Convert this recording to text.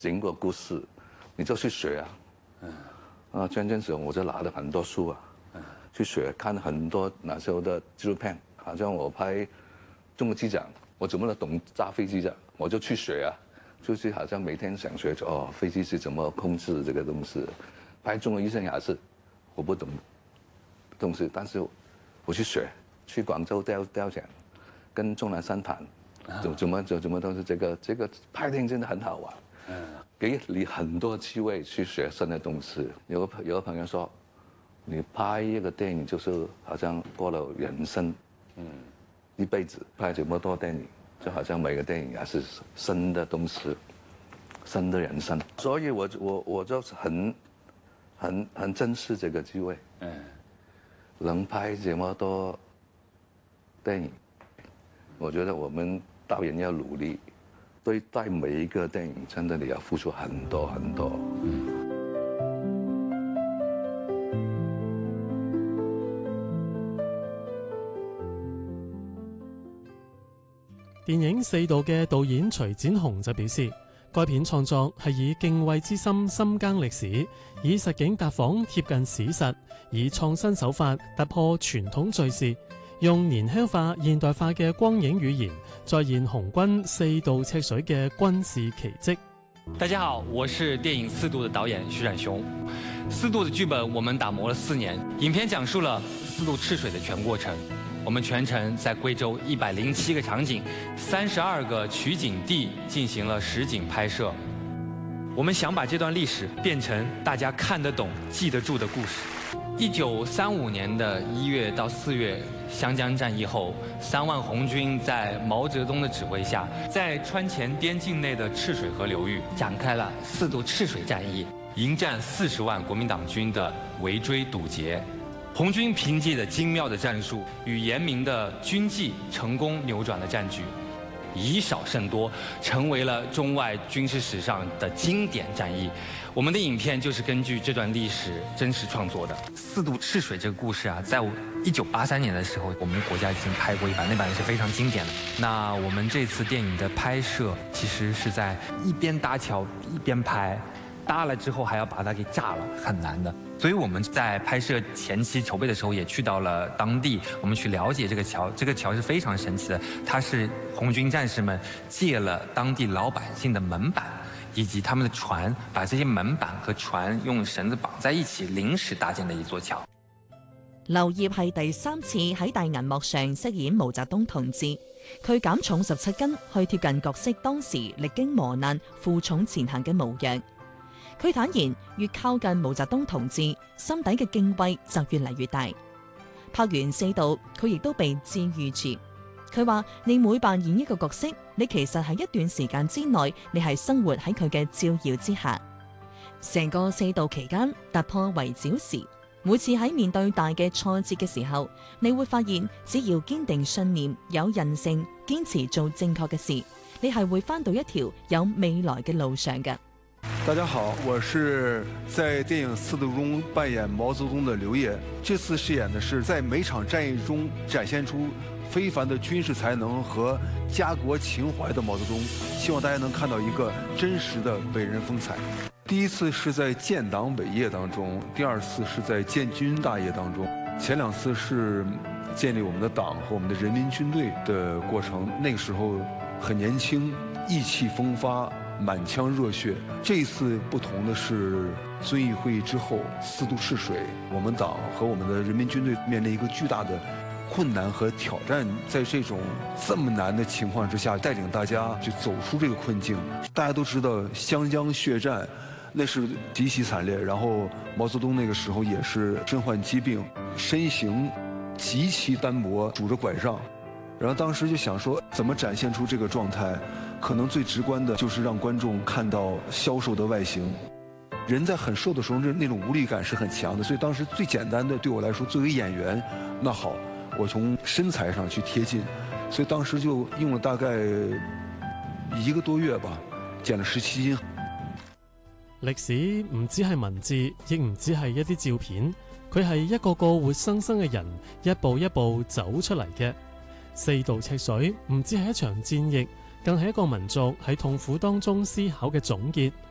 整個故事，你就去學啊。真正時候我就拿了很多書去學，看很多那時候的紀錄片。好像我拍中國機長，我怎麼能懂揸飛機的，我就去學就是好像每天想學飛機是怎麼控制這個東西。拍中國醫生也是，我不懂東西，但是我去學，去廣州雕像，跟鍾南山談，怎麼都是這個拍電影真的很好玩，給你很多機會去學新的東西。有個朋友說，你拍一個電影就是好像過了人生，一輩子拍這麼多電影，就好像每個電影也是新的東西，新的人生。所以我就是很珍視這個機會，能拍這麼多電影，我覺得我們導演要努力，對待每一個電影，真的你要付出很多很多。 電影《四道》嘅導演徐展鴻就表示，該片創作係以敬畏之心深耕歷史，以實景搭訪貼近史實，以創新手法突破傳統敘事，用年輕化現代化嘅光影語言再現紅軍四道赤水嘅軍事奇蹟。 大家好，我是電影《四度》的導演徐展雄。《四度》的劇本我們打磨了4年，影片講述了四渡赤水的全過程。我們全程在貴州107個場景、32個取景地進行了實景拍攝。我們想把這段歷史變成大家看得懂、記得住的故事。1935年的1月到4月，湘江戰役後，3萬紅軍在毛澤東的指揮下，在川黔邊境內的赤水河流域展開了四渡赤水戰役，迎戰40萬國民黨軍的圍追堵截。紅軍憑借着精妙的戰術與嚴明的軍紀，成功扭轉了戰局，以少勝多，成為了中外軍事史上的經典戰役。我們的影片就是根據這段歷史真實創作的。四渡赤水這個故事啊，在1983年的時候，我們國家已經拍過一版，那版是非常經典的。那我們這次電影的拍攝，其實是在一邊搭橋一邊拍，搭了之後還要把它給炸了，很難的。所以我們在拍攝前期籌備的時候，也去到了當地，我們去了解這個橋。這個橋是非常神奇的，它是紅軍戰士們借了當地老百姓的門板以及他們的船，把這些門板和船用繩子綁在一起，臨時搭建的一座橋。 劉燁係第3次喺大銀幕上飾演毛澤東同志，佢減重17斤，去貼近角色當時歷經磨難、負重前行嘅模樣。佢坦言，越靠近毛澤東同志，心底嘅敬畏就越嚟越大。拍完四道，佢亦都被治癒住。佢話：你每扮演一個角色，你其實喺一段時間之內，你係生活喺佢嘅照耀之下。成個四道期間，突破圍剿時，每次喺面對大嘅挫折嘅時候，你會發現，只要堅定信念、有韌性、堅持做正確嘅事，你係會返到一條有未來嘅路上嘅。 大家好，我是在電影《四渡》中扮演毛澤東的劉燁。這次飾演的是在每場戰役中展現出非凡的軍事才能和家國情懷的毛澤東，希望大家能看到一個真實的偉人風采。第一次是在建黨偉業當中，第二次是在建軍大業當中，前2次是建立我們的黨和我們的人民軍隊的過程。那個時候很年輕，意氣風發，滿腔熱血。這一次不同的是，遵義會議之後，四渡赤水，我們黨和我們的人民軍隊面臨一個巨大的困難和挑戰。在這種這麼難的情況之下，帶領大家去走出這個困境。大家都知道湘江血戰，那是極其慘烈。然後毛澤東那個時候也是身患疾病，身形極其單薄，拄着拐杖。然後當時就想說，怎麼展現出這個狀態？可能最直觀的就是讓觀眾看到消瘦的外形。人在很瘦的時候，那種無力感是很強的。所以當時最簡單的，對我來說，作為演員，那好，我從身材上去貼近。所以當時就用了大概1個多月吧，減了17斤。 歷史唔只係文字，亦唔只係一啲照片，佢係一個個活生生嘅人，一步一步走出嚟嘅。四渡赤水唔只係一場戰役，更係一個民族喺痛苦當中思考嘅總結。